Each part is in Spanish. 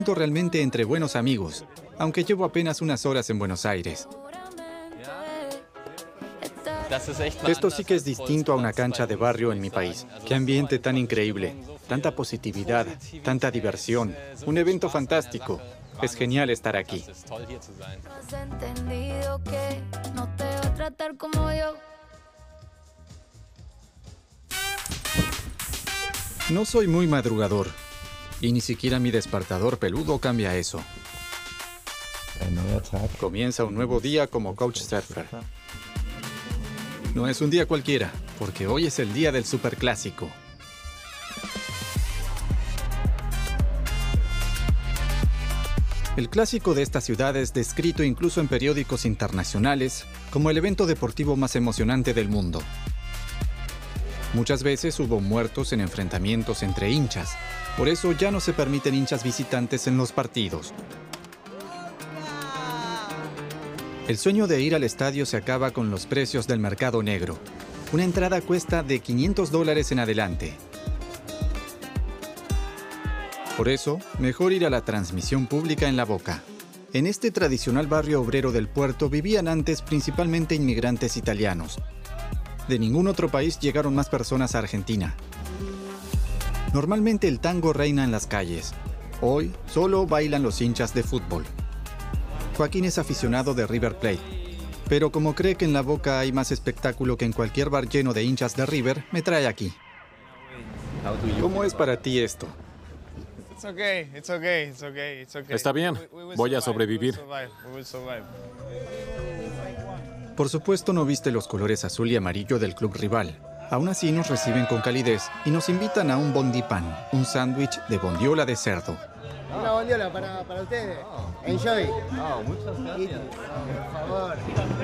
realmente entre buenos amigos, aunque llevo apenas unas horas en Buenos Aires. Esto sí que es distinto a una cancha de barrio en mi país. ¡Qué ambiente tan increíble! Tanta positividad, tanta diversión. Un evento fantástico. Es genial estar aquí. No soy muy madrugador. Y ni siquiera mi despertador peludo cambia eso. Comienza un nuevo día como Couchsurfer. No es un día cualquiera, porque hoy es el día del superclásico. El clásico de esta ciudad es descrito incluso en periódicos internacionales como el evento deportivo más emocionante del mundo. Muchas veces hubo muertos en enfrentamientos entre hinchas. Por eso ya no se permiten hinchas visitantes en los partidos. El sueño de ir al estadio se acaba con los precios del mercado negro. Una entrada cuesta de $500 en adelante. Por eso, mejor ir a la transmisión pública en La Boca. En este tradicional barrio obrero del puerto vivían antes principalmente inmigrantes italianos. De ningún otro país llegaron más personas a Argentina. Normalmente el tango reina en las calles. Hoy solo bailan los hinchas de fútbol. Joaquín es aficionado de River Plate, pero como cree que en La Boca hay más espectáculo que en cualquier bar lleno de hinchas de River, me trae aquí. ¿Cómo es para ti esto? Está bien, voy a sobrevivir. Por supuesto no viste los colores azul y amarillo del club rival. Aún así nos reciben con calidez y nos invitan a un bondipan, un sándwich de bondiola de cerdo. Una bondiola para ustedes. Enjoy. Muchas gracias. Por favor.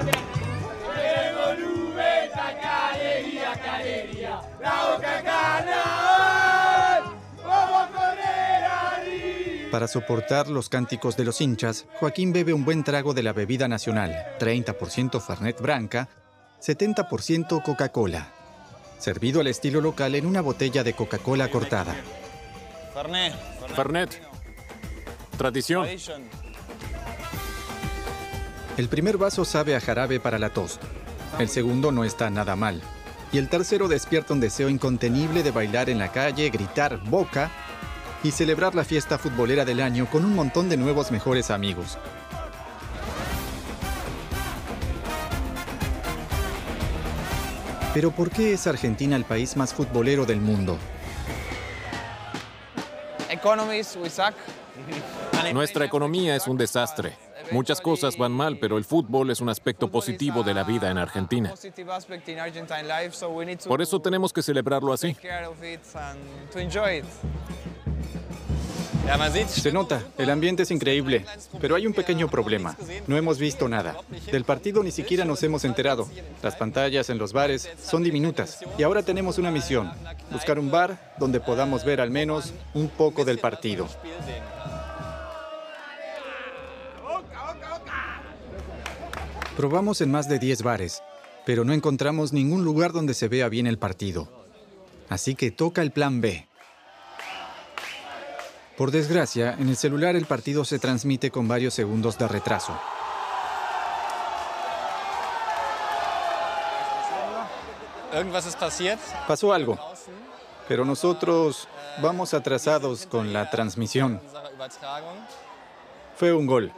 Para soportar los cánticos de los hinchas, Joaquín bebe un buen trago de la bebida nacional, 30% Fernet Branca, 70% Coca-Cola, servido al estilo local en una botella de Coca-Cola cortada. Fernet. Tradición. El primer vaso sabe a jarabe para la tos. El segundo no está nada mal. Y el tercero despierta un deseo incontenible de bailar en la calle, gritar Boca y celebrar la fiesta futbolera del año con un montón de nuevos mejores amigos. Pero ¿por qué es Argentina el país más futbolero del mundo? Nuestra economía es un desastre. Muchas cosas van mal, pero el fútbol es un aspecto positivo de la vida en Argentina. Por eso tenemos que celebrarlo así. Se nota, el ambiente es increíble, pero hay un pequeño problema. No hemos visto nada. Del partido ni siquiera nos hemos enterado. Las pantallas en los bares son diminutas. Y ahora tenemos una misión, buscar un bar donde podamos ver al menos un poco del partido. Probamos en más de 10 bares, pero no encontramos ningún lugar donde se vea bien el partido. Así que toca el plan B. Por desgracia, en el celular el partido se transmite con varios segundos de retraso. Pasó algo, pero nosotros vamos atrasados con la transmisión. Fue un gol.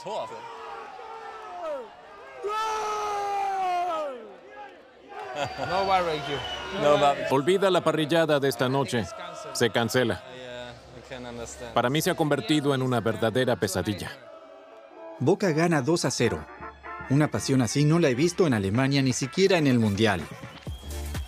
Olvida la parrillada de esta noche. Se cancela. Para mí se ha convertido en una verdadera pesadilla. Boca gana 2-0. Una pasión así no la he visto en Alemania ni siquiera en el Mundial.